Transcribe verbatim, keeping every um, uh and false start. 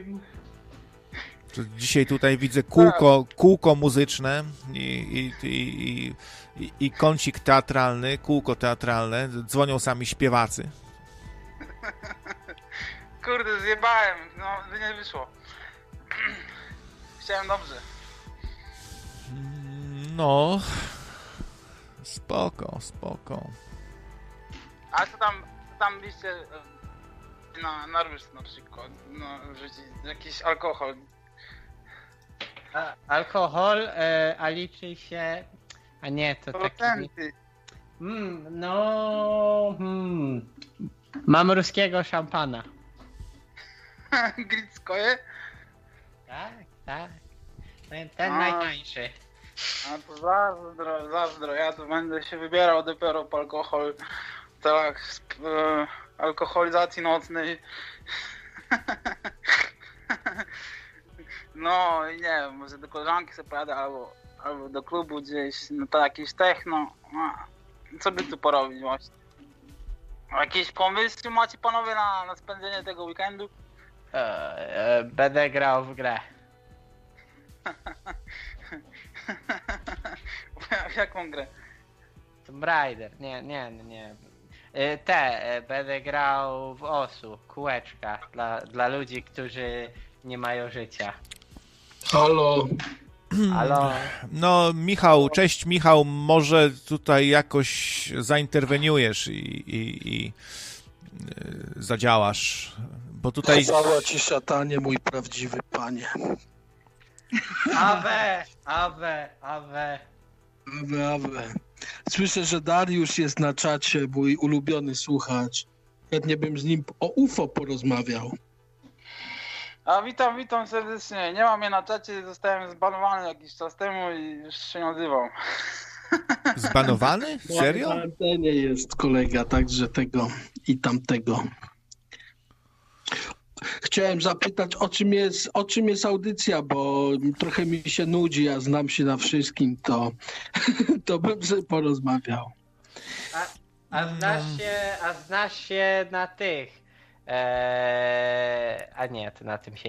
Dzisiaj tutaj widzę kółko, kółko muzyczne i, i, i, i, i kącik teatralny, kółko teatralne. Dzwonią sami śpiewacy. Kurde, zjebałem. No, nie wyszło. Chciałem dobrze. No... Spoko, spoko. A co tam, co tam byście na, na róż na przykład, no, wrzucić jakiś alkohol? A, alkohol, e, a liczy się... A nie, to taki... Procenty. Mm, no... Hmm. Mam ruskiego szampana. Gritskoje? Tak, tak. Ten, ten A. najtańszy. A to zazdro, zazdro. Ja tu będę się wybierał dopiero po alkohol. Tak, e, alkoholizacji nocnej. No i nie wiem, może do koleżanki sobie pojadę, albo, albo do klubu gdzieś, no to jakieś techno. No, co by tu porobić właśnie? Jakieś pomysły macie panowie na, na spędzenie tego weekendu? E, e, będę grał w grę. W jaką grę? Tomb Raider, nie, nie, nie. E, Te, e, będę grał w osu, kółeczka, dla, dla ludzi, którzy nie mają życia. Halo. Halo? No, Michał, cześć Michał, może tutaj jakoś zainterweniujesz i, i, i yy, zadziałasz, bo tutaj... Chwała ci szatanie, mój prawdziwy panie. Awe, awe, awe. Awe, awe. Słyszę, że Dariusz jest na czacie, mój ulubiony słuchacz. Chętnie bym z nim o U F O porozmawiał. A witam, witam serdecznie. Nie mam mnie na czacie, zostałem zbanowany jakiś czas temu i już się nie odzywam. Zbanowany? Serio? Na antenie jest kolega, także tego i tamtego. Chciałem zapytać, o czym jest, o czym jest audycja, bo trochę mi się nudzi, a znam się na wszystkim, to, to bym sobie porozmawiał. A, a znasz się, a znasz się na tych. Eee, a nie, to na tym się